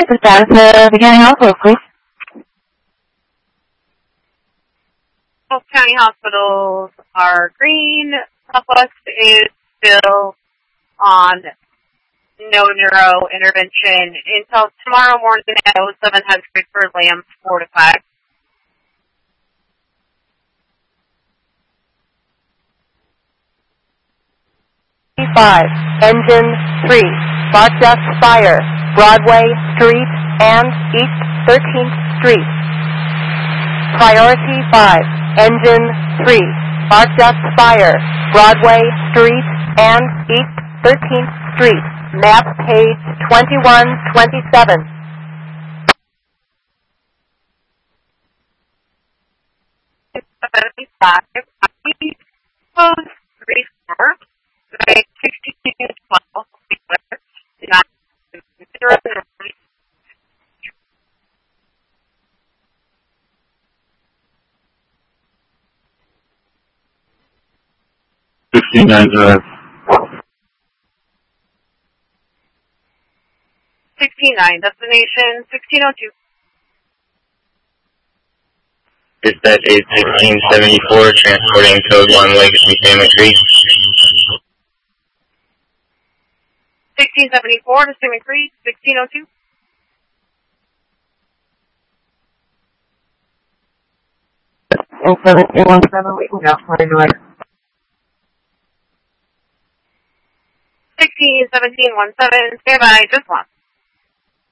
the status of the county hospital, please. Both county hospitals are green. Southwest is still on no neuro intervention until tomorrow morning at 07 has good for Lambs 4 to 5. Engine 3, spark duct fire, Broadway Street and East 13th Street. Priority 5, Engine 3, spark duct fire, Broadway Street and East 13th Street. Map page 2127. Post 3-4. 1612. 16-9, destination 1602. Dispatch 81674, transporting code 1 Legacy Family Creek. 1674 to Salmon Creek, 1602. And 7217, we can go. Let me know. 161717, standby, just one.